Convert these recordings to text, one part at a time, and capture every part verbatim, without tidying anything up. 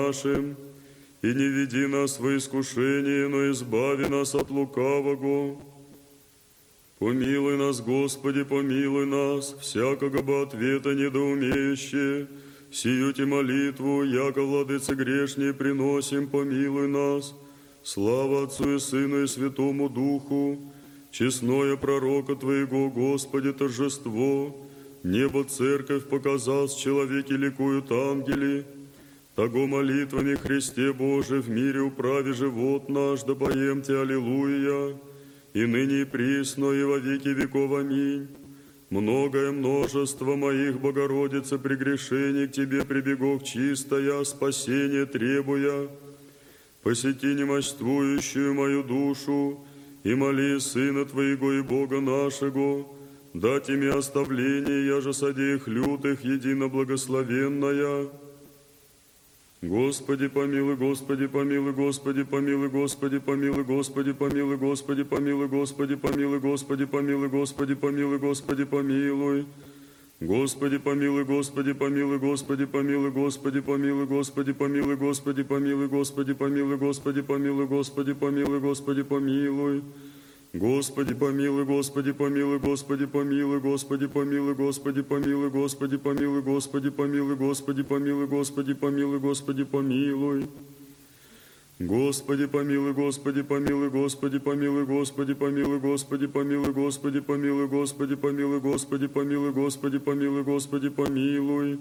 нашим, и не веди нас во искушение, но избави нас от лукавого. Помилуй нас, Господи, помилуй нас, всякого бы ответа недоумеющие, сию ти молитву, яко владыце грешнее приносим, помилуй нас. Слава Отцу и Сыну и Святому Духу, честное пророка Твоего, Господи, торжество, небо церковь показал, с человеки ликуют ангели, того молитвами Христе Боже в мире управи живот наш, да поемте аллилуйя, и ныне и присно, и во веки веков аминь. Многое множество моих, Богородице, прегрешений к Тебе прибегов чистая, спасение требуя. Посети немощствующую мою душу, и моли Сына Твоего и Бога нашего, дать ими оставление, я же содеях лютых, едино благословенная. Господи, помилуй, Господи, помилуй, Господи, помилуй, Господи, помилуй, Господи, помилуй, Господи, помилуй, Господи, помилуй, Господи, помилуй, Господи, помилуй, Господи, помилуй. Господи, помилуй, Господи, помилуй, Господи, помилуй, Господи, помилуй, Господи, помилуй, Господи, помилуй, Господи, помилуй, Господи, помилуй, Господи, помилуй, Господи, помилуй. Господи, помилуй, Господи, помилуй, Господи, помилуй, Господи, помилуй, Господи, помилуй, Господи, помилуй, Господи, помилуй, Господи, помилуй, Господи, помилуй, Господи, помилуй. Господи, помилуй, Господи, помилуй, Господи, помилуй, Господи, помилуй, Господи, помилуй, Господи, помилуй, Господи, помилуй, Господи, помилуй, Господи, помилуй, Господи, помилуй.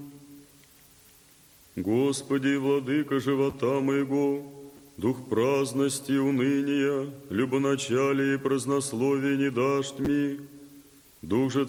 Господи, владыка живота моего, дух праздности, уныния, любоначалия и празднословия не дашь мне, дух же